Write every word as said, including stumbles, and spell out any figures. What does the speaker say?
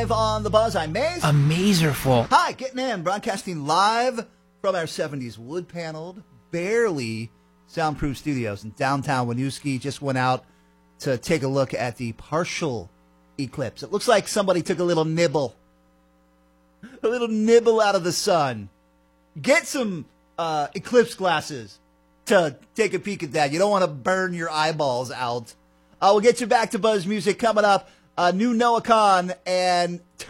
live on The Buzz. I'm Maze. Amazerful. Hi, getting in. Broadcasting live from our seventies wood-paneled, barely soundproof studios in downtown Winooski. Just went out to take a look at the partial eclipse. It looks like somebody took a little nibble. A little nibble out of the sun. Get some uh, eclipse glasses to take a peek at that. You don't want to burn your eyeballs out. Uh, we'll get you back to Buzz Music coming up. Uh, new Noah Kahan and